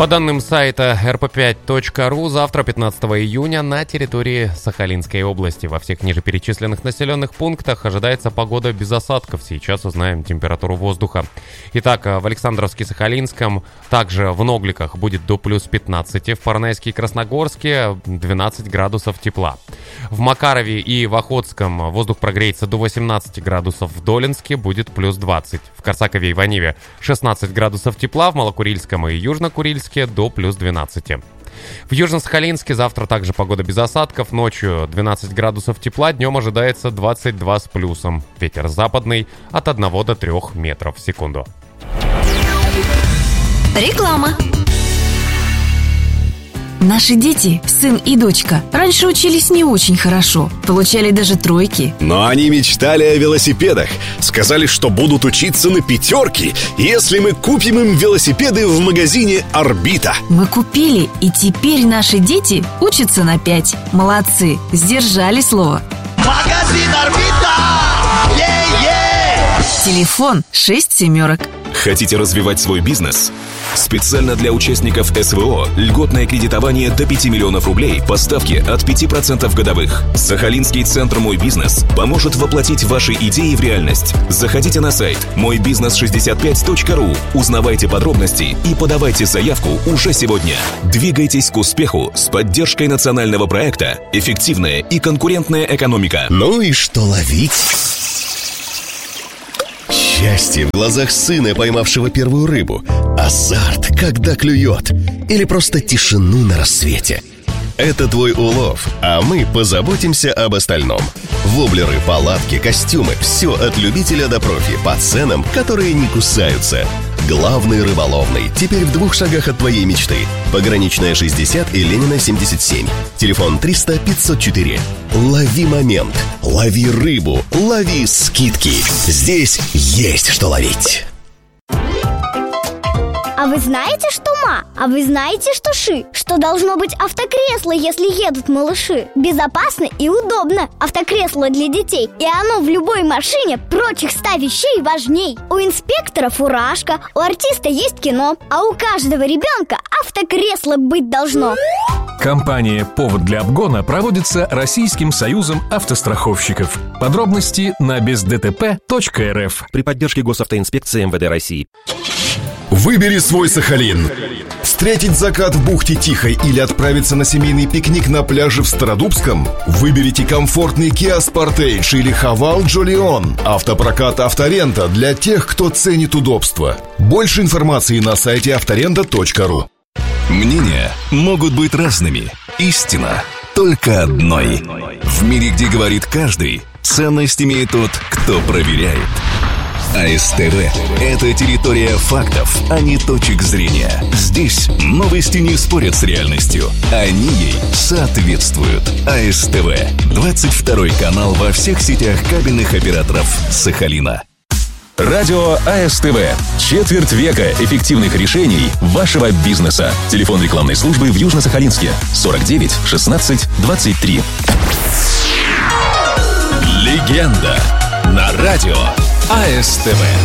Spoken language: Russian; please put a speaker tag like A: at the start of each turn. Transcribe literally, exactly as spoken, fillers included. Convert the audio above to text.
A: По данным сайта эр пэ пять точка ру, завтра, пятнадцатого июня, на территории Сахалинской области во всех нижеперечисленных населенных пунктах ожидается погода без осадков. Сейчас узнаем температуру воздуха. Итак, в Александровске-Сахалинском, также в Ногликах будет до плюс пятнадцати, в Парнайске и Красногорске двенадцать градусов тепла. В Макарове и в Охотском воздух прогреется до восемнадцати градусов, в Долинске будет плюс двадцать. В Корсакове и Ваниве шестнадцать градусов тепла, в Малокурильском и Южнокурильске до плюс двенадцати. В Южно-Сахалинске завтра также погода без осадков. Ночью двенадцать градусов тепла, днем ожидается двадцать два с плюсом. Ветер западный от одного до трёх метров в секунду.
B: Реклама. Наши дети, сын и дочка, раньше учились не очень хорошо, получали даже тройки.
C: Но они мечтали о велосипедах. Сказали, что будут учиться на пятерки, если мы купим им велосипеды в магазине «Орбита».
B: Мы купили, и теперь наши дети учатся на пять. Молодцы, сдержали слово.
D: Магазин «Орбита». Е-е!
B: Телефон шесть семерок.
C: Хотите развивать свой бизнес? Специально для участников эс вэ о льготное кредитование до пяти миллионов рублей по ставке от пяти процентов годовых. Сахалинский центр «Мой бизнес» поможет воплотить ваши идеи в реальность. Заходите на сайт мой бизнес шестьдесят пять точка ру, узнавайте подробности и подавайте заявку уже сегодня. Двигайтесь к успеху с поддержкой национального проекта «Эффективная и конкурентная экономика».
E: Ну и что ловить? Счастье в глазах сына, поймавшего первую рыбу. Азарт, когда клюет. Или просто тишину на рассвете. Это твой улов, а мы позаботимся об остальном. Воблеры, палатки, костюмы. Все от любителя до профи по ценам, которые не кусаются. Главный рыболовный. Теперь в двух шагах от твоей мечты. Пограничная шестьдесят и Ленина семьдесят семь. Телефон триста пятьсот четыре. Лови момент. Лови рыбу. Лови скидки. Здесь есть что ловить.
F: А вы знаете, что ма? А вы знаете, что ши? Что должно быть автокресло, если едут малыши? Безопасно и удобно. Автокресло для детей. И оно в любой машине прочих ста вещей важней. У инспектора фуражка, у артиста есть кино, а у каждого ребенка автокресло быть должно.
G: Кампания «Повод для обгона» проводится Российским союзом автостраховщиков. Подробности на без дэ тэ пэ точка эр эф
H: при поддержке госавтоинспекции эм вэ дэ России.
I: Выбери свой Сахалин. Встретить закат в бухте Тихой или отправиться на семейный пикник на пляже в Стародубском? Выберите комфортный Kia Sportage или Haval Jolion. Автопрокат «Авторента» для тех, кто ценит удобство. Больше информации на сайте авторента точка ру.
C: Мнения могут быть разными. Истина только одной. В мире, где говорит каждый, ценность имеет тот, кто проверяет. а эс тэ вэ – это территория фактов, а не точек зрения. Здесь новости не спорят с реальностью, они ей соответствуют. а эс тэ вэ – двадцать второй канал во всех сетях кабельных операторов Сахалина.
G: Радио а эс тэ вэ. Четверть века эффективных решений вашего бизнеса. Телефон рекламной службы в Южно-Сахалинске сорок девять шестнадцать двадцать три.
C: Легенда на радио а эс тэ вэ.